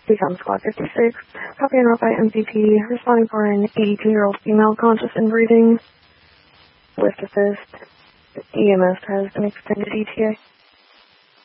Become Squad 56. Copy and route by MCP. Responding for an 82-year-old female conscious and breathing. With assist. EMS has an extended ETA.